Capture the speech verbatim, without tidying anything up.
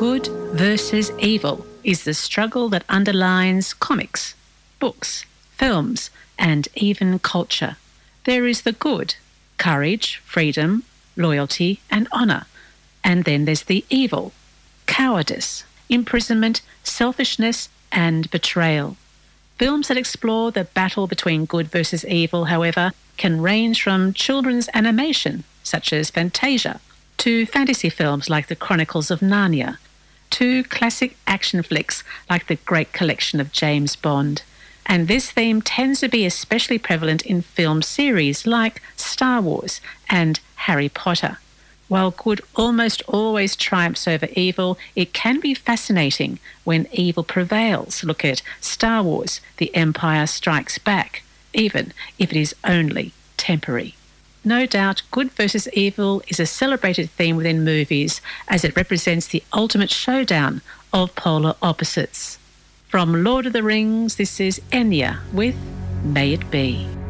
Good versus evil is the struggle that underlines comics, books, films, and even culture. There is the good, courage, freedom, loyalty, and honour. And then there's the evil, cowardice, imprisonment, selfishness, and betrayal. Films that explore the battle between good versus evil, however, can range from children's animation, such as Fantasia, to fantasy films like The Chronicles of Narnia, to classic action flicks like The Great Collection of James Bond. And this theme tends to be especially prevalent in film series like Star Wars and Harry Potter. While good almost always triumphs over evil, it can be fascinating when evil prevails. Look at Star Wars, The Empire Strikes Back, even if it is only temporary. No doubt, good versus evil is a celebrated theme within movies as it represents the ultimate showdown of polar opposites. From Lord of the Rings, this is Enya with May It Be.